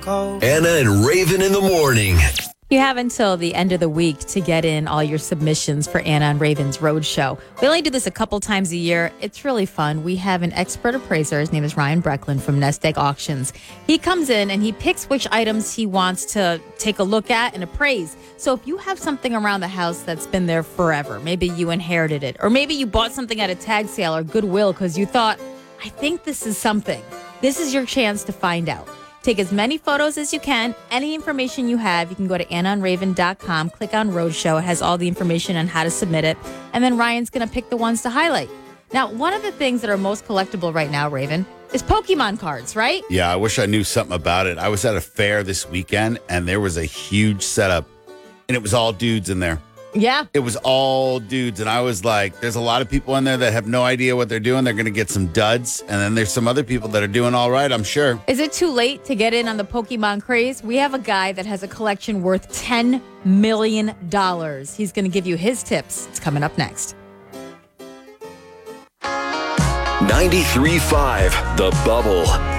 Anna and Raven in the morning. You have until the end of the week to get in all your submissions for Anna and Raven's Roadshow. We only do this a couple times a year. It's really fun. We have an expert appraiser. His name is Ryan Brecklin from Nest Egg Auctions. He comes in and he picks which items he wants to take a look at and appraise. So if you have something around the house that's been there forever, maybe you inherited it, or maybe you bought something at a tag sale or Goodwill because you thought, I think this is something. This is your chance to find out. Take as many photos as you can. Any information you have, you can go to AnnaandRaven.com, click on Roadshow. It has all the information on how to submit it. And then Ryan's going to pick the ones to highlight. Now, one of the things that are most collectible right now, Raven, is Pokemon cards, right? Yeah, I wish I knew something about it. I was at a fair this weekend, and there was a huge setup, and it was all dudes in there. Yeah. It was all dudes, and I was like, there's a lot of people in there that have no idea what they're doing. They're going to get some duds, and then there's some other people that are doing all right, I'm sure. Is it too late to get in on the Pokemon craze? We have a guy that has a collection worth $10 million. He's going to give you his tips. It's coming up next. 93.5 The Bubble.